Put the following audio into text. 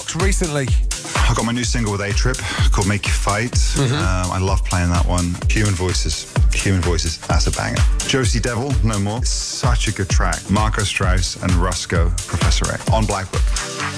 box recently? I got my new single with A-Trip called Make You Fight. I love playing that one. Human Voices, that's a banger. Josie Devil, No More. It's such a good track. Marco Strauss and Rusko, Professor A, on Black Book.